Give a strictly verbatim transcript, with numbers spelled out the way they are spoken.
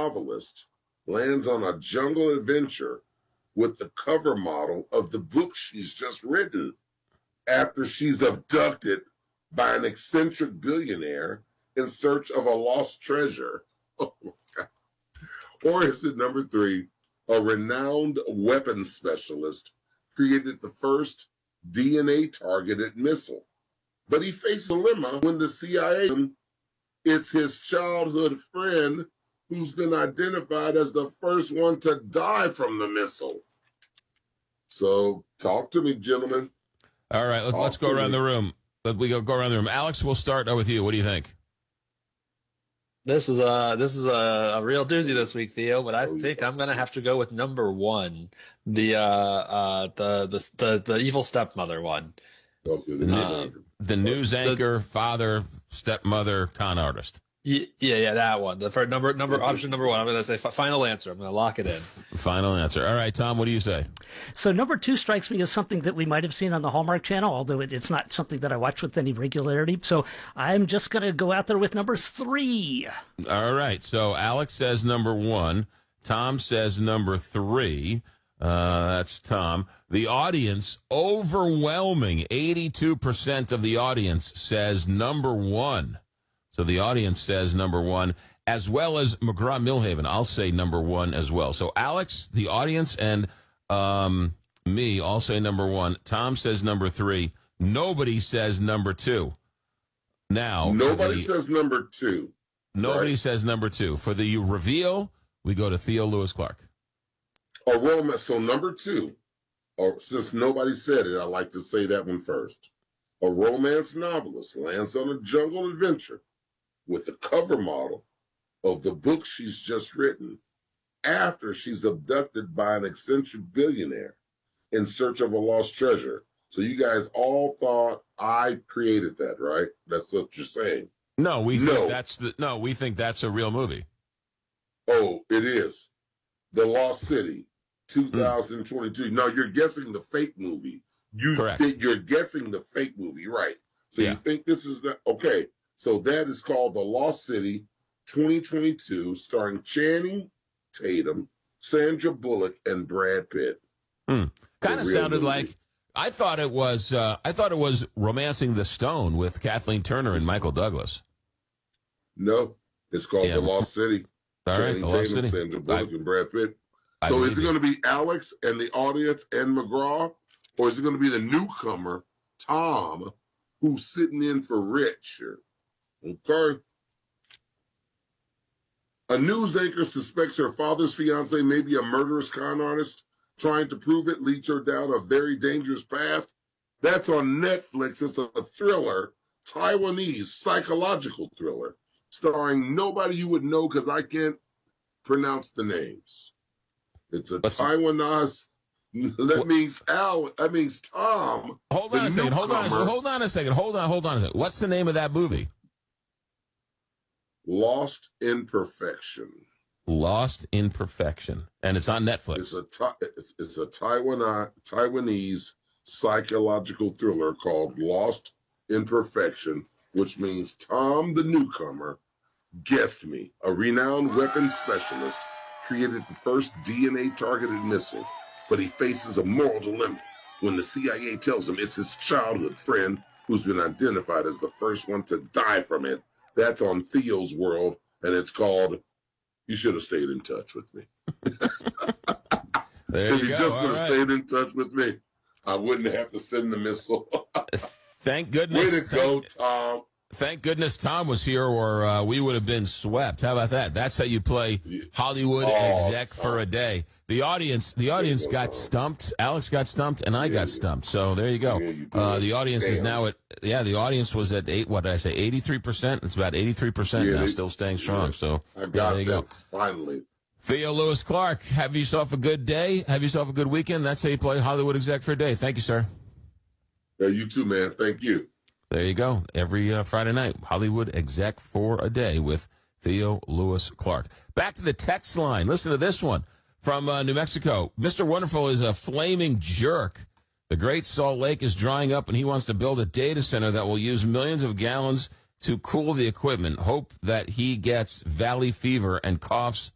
novelist lands on a jungle adventure with the cover model of the book she's just written after she's abducted by an eccentric billionaire in search of a lost treasure? Oh my God. Or is it number three, a renowned weapons specialist created the first D N A-targeted missile, but he faces a dilemma when the C I A, it's his childhood friend who's been identified as the first one to die from the missile. So talk to me, gentlemen. All right, let's, let's go around me. the room. Let we go go around the room. Alex, we'll start with you. What do you think? This is a this is a, a real doozy this week, Theo. But I oh, think yeah. I'm gonna have to go with number one, the uh, uh, the, the the the evil stepmother one. Okay, the news uh, anchor. The news anchor, the, father, stepmother, con artist. Yeah, yeah, that one. The first number number option number one. I'm gonna say final answer. I'm gonna lock it in. Final answer. All right, Tom. What do you say? So number two strikes me as something that we might have seen on the Hallmark Channel, although it, it's not something that I watch with any regularity. So I'm just gonna go out there with number three. All right. So Alex says number one. Tom says number three. Uh, that's Tom. The audience, overwhelming eighty-two percent of the audience says number one. So the audience says number one, as well as McGraw-Milhaven. I'll say number one as well. So Alex, the audience, and um, me all say number one. Tom says number three. Nobody says number two. Now, nobody the, says number two. Nobody right? says number two. For the reveal, we go to Theo Lewis Clark. A romance. So number two, or since nobody said it, I like to say that one first. A romance novelist lands on a jungle adventure with the cover model of the book she's just written after she's abducted by an eccentric billionaire in search of a lost treasure. So you guys all thought I created that, right? That's what you're saying. No, we no. think that's the no, we think that's a real movie. Oh, it is. The Lost City, two thousand twenty-two. Mm. No, you're guessing the fake movie. You Correct. think you're guessing the fake movie, right? So yeah. you think this is the okay. So that is called The Lost City twenty twenty-two, starring Channing Tatum, Sandra Bullock, and Brad Pitt. Hmm. Kind of sounded movie. like I thought it was. Uh, I thought it was Romancing the Stone with Kathleen Turner and Michael Douglas. No, it's called yeah. The Lost City. All Channing right, The Lost Tatum, City. Sandra Bullock, I, and Brad Pitt. I So is it you. going to be Alex and the audience and McGraw, or is it going to be the newcomer Tom, who's sitting in for Rich? Okay. A news anchor suspects her father's fiance may be a murderous con artist. Trying to prove it leads her down a very dangerous path. That's on Netflix. It's a thriller, Taiwanese psychological thriller, starring nobody you would know because I can't pronounce the names. It's a What's Taiwanese. That what? means Al. That means Tom. Hold on a second. Hold on. A second. Hold on a second. Hold on. Hold on a second. What's the name of that movie? Lost in Perfection. Lost in Perfection, and it's on Netflix. It's a it's, it's a Taiwan Taiwanese psychological thriller called Lost in Perfection, which means Tom, the newcomer, guessed me, a renowned weapons specialist, created the first D N A-targeted missile, but he faces a moral dilemma when the C I A tells him it's his childhood friend who's been identified as the first one to die from it. That's on Theo's World, and it's called You Should Have Stayed in Touch with Me. There if you you go. just All would have right. stayed in touch with me, I wouldn't have to send the missile. Thank goodness. Way to go, Tom. Thank goodness Tom was here, or uh, we would have been swept. How about that? That's how you play Hollywood oh, exec Tom. for a day. The audience, the audience got Tom. stumped. Alex got stumped, and I yeah, got stumped. So there you go. Yeah, you uh, the audience Damn. is now at yeah. The audience was at eight. What did I say? Eighty-three percent. It's about eighty-three percent yeah, now, they, still staying strong. Yeah, so I got yeah, there you them, go. Finally. Theo Lewis Clark, have yourself a good day. Have yourself a good weekend. That's how you play Hollywood exec for a day. Thank you, sir. Yeah, you too, man. Thank you. There you go. Every uh, Friday night, Hollywood exec for a day with Theo Lewis Clark. Back to the text line. Listen to this one from uh, New Mexico. Mister Wonderful is a flaming jerk. The Great Salt Lake is drying up, and he wants to build a data center that will use millions of gallons to cool the equipment. Hope that he gets valley fever and coughs